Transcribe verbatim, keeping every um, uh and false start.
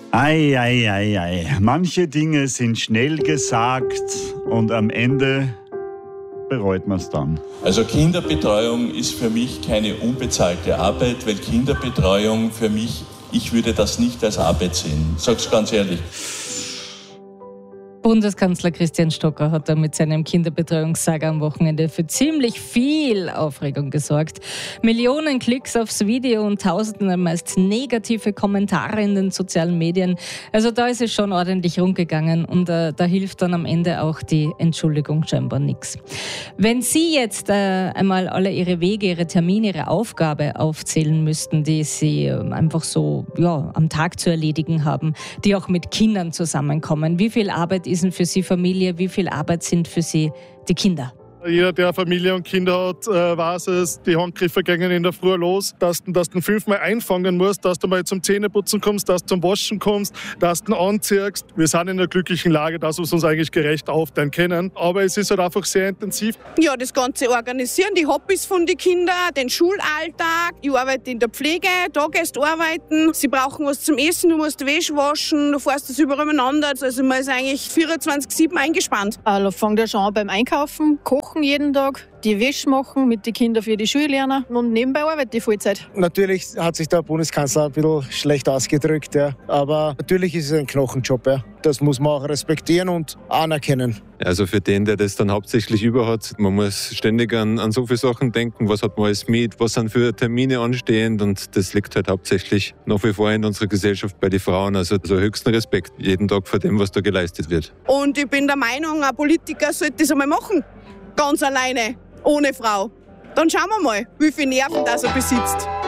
Ei, ei, ei, ei. Manche Dinge sind schnell gesagt und am Ende bereut man es dann. Also Kinderbetreuung ist für mich keine unbezahlte Arbeit, weil Kinderbetreuung für mich, ich würde das nicht als Arbeit sehen. Ich sag's ganz ehrlich. Bundeskanzler Christian Stocker hat da mit seinem Kinderbetreuungssaga am Wochenende für ziemlich viel Aufregung gesorgt. Millionen Klicks aufs Video und Tausende meist negative Kommentare in den sozialen Medien. Also da ist es schon ordentlich rumgegangen und äh, da hilft dann am Ende auch die Entschuldigung scheinbar nichts. Wenn Sie jetzt äh, einmal alle Ihre Wege, Ihre Termine, Ihre Aufgabe aufzählen müssten, die Sie äh, einfach so ja, am Tag zu erledigen haben, die auch mit Kindern zusammenkommen, wie viel Arbeit ist denn für Sie Familie, wie viel Arbeit sind für Sie die Kinder? Jeder, der Familie und Kinder hat, weiß es, die Handgriffe gehen in der Früh los, dass du, dass du fünfmal einfangen musst, dass du mal zum Zähneputzen kommst, dass du zum Waschen kommst, dass du anziehst. Wir sind in einer glücklichen Lage, dass wir uns eigentlich gerecht aufteilen können. Aber es ist halt einfach sehr intensiv. Ja, das Ganze organisieren, die Hobbys von den Kindern, den Schulalltag. Ich arbeite in der Pflege, da gehst du arbeiten. Sie brauchen was zum Essen, du musst Wäsche waschen, du fährst das überall umeinander. Also man ist eigentlich vierundzwanzig sieben eingespannt. Also fängt ja schon an beim Einkaufen, Kochen jeden Tag, die Wäsche machen mit den Kindern für die Schule lernen und nebenbei arbeite ich Vollzeit. Natürlich hat sich der Bundeskanzler ein bisschen schlecht ausgedrückt, ja. Aber natürlich ist es ein Knochenjob. Ja. Das muss man auch respektieren und anerkennen. Also für den, der das dann hauptsächlich über hat, man muss ständig an, an so viele Sachen denken, was hat man alles mit, was sind für Termine anstehend und das liegt halt hauptsächlich nach wie vor in unserer Gesellschaft bei den Frauen. Also so höchsten Respekt jeden Tag vor dem, was da geleistet wird. Und ich bin der Meinung, ein Politiker sollte das einmal machen. Ganz alleine, ohne Frau. Dann schauen wir mal, wie viele Nerven das er besitzt.